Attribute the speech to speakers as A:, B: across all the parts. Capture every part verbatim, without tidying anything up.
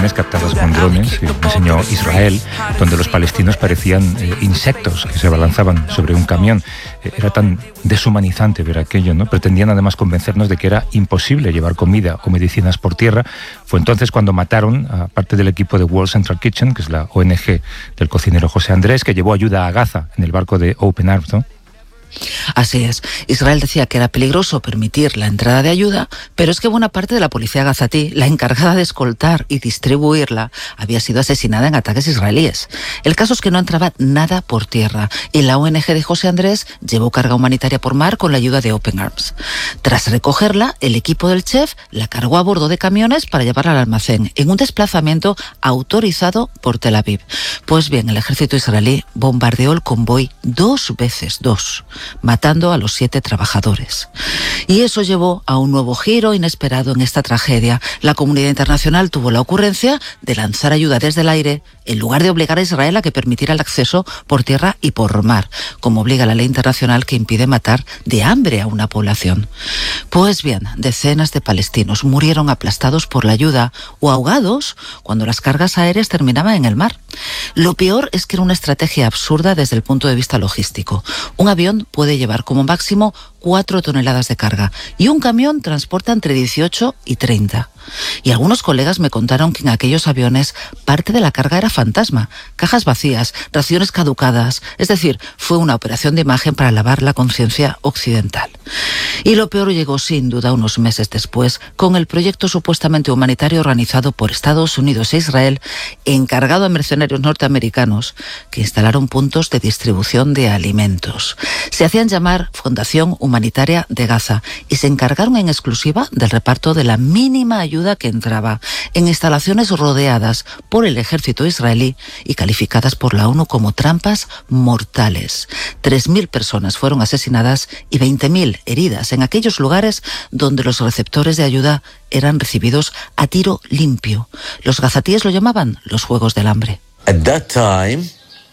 A: captadas con drones, que enseñó Israel, donde los palestinos parecían eh, insectos que se abalanzaban sobre un camión. Eh, era tan deshumanizante ver aquello, ¿no? Pretendían además convencernos de que era imposible llevar comida o medicinas por tierra. Fue entonces cuando mataron a parte del equipo de World Central Kitchen, que es la O N G del cocinero José Andrés, que llevó ayuda a Gaza en el barco de Open Arms, ¿no?
B: Así es. Israel decía que era peligroso permitir la entrada de ayuda, pero es que buena parte de la policía gazatí, la encargada de escoltar y distribuirla, había sido asesinada en ataques israelíes. El caso es que no entraba nada por tierra y la O N G de José Andrés llevó carga humanitaria por mar con la ayuda de Open Arms. Tras recogerla, el equipo del chef la cargó a bordo de camiones para llevarla al almacén, en un desplazamiento autorizado por Tel Aviv. Pues bien, el ejército israelí bombardeó el convoy dos veces, dos. matando a los siete trabajadores. Y eso llevó a un nuevo giro inesperado en esta tragedia. La comunidad internacional tuvo la ocurrencia de lanzar ayuda desde el aire en lugar de obligar a Israel a que permitiera el acceso por tierra y por mar, como obliga la ley internacional que impide matar de hambre a una población. Pues bien, decenas de palestinos murieron aplastados por la ayuda o ahogados cuando las cargas aéreas terminaban en el mar. Lo peor es que era una estrategia absurda desde el punto de vista logístico. Un avión puede llevar como máximo cuatro toneladas de carga y un camión transporta entre dieciocho y treinta. Y algunos colegas me contaron que en aquellos aviones parte de la carga era fantasma, cajas vacías, raciones caducadas, es decir, fue una operación de imagen para lavar la conciencia occidental. Y lo peor llegó sin duda unos meses después, con el proyecto supuestamente humanitario organizado por Estados Unidos e Israel, encargado a mercenarios norteamericanos que instalaron puntos de distribución de alimentos. Se hacían llamar Fundación Humanitaria de Gaza y se encargaron en exclusiva del reparto de la mínima ayuda que entraba en instalaciones rodeadas por el ejército israelí y calificadas por la ONU como trampas mortales. tres mil personas fueron asesinadas y veinte mil heridas en aquellos lugares donde los receptores de ayuda eran recibidos a tiro limpio. Los gazatíes lo llamaban los Juegos del Hambre.
C: At that time,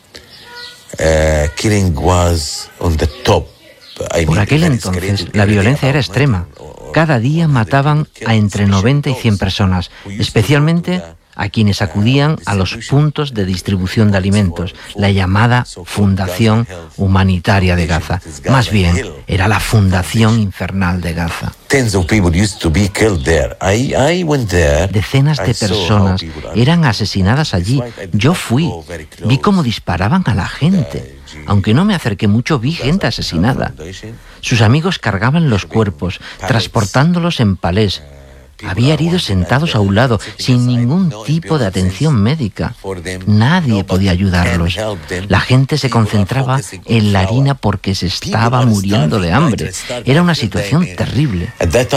C: uh, killing was on the top.
D: Por aquel entonces, la violencia era extrema. Cada día mataban a entre noventa y cien personas, especialmente a quienes acudían a los puntos de distribución de alimentos, la llamada Fundación Humanitaria de Gaza. Más bien, era la Fundación Infernal de Gaza. Decenas de personas eran asesinadas allí. Yo fui, vi cómo disparaban a la gente. Aunque no me acerqué mucho, vi gente asesinada. Sus amigos cargaban los cuerpos, transportándolos en palés. Había heridos sentados a un lado, sin ningún tipo de atención médica. Nadie podía ayudarlos. La gente se concentraba en la harina porque se estaba muriendo de hambre. Era una situación terrible.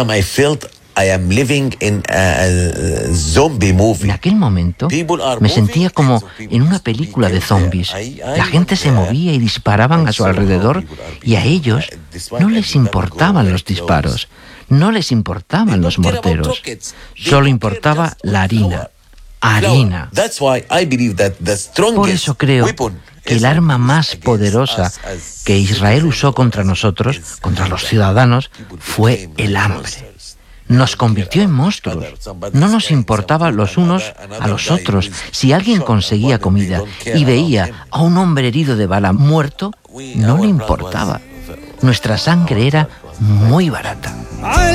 D: En aquel momento me sentía como en una película de zombies. La gente se movía y disparaban a su alrededor y a ellos no les importaban los disparos, no les importaban los morteros, solo importaba la harina. Harina. Por eso creo que el arma más poderosa que Israel usó contra nosotros, contra los ciudadanos, fue el hambre. Nos convirtió en monstruos. No nos importaba los unos a los otros. Si alguien conseguía comida y veía a un hombre herido de bala muerto, no le importaba. Nuestra sangre era muy barata.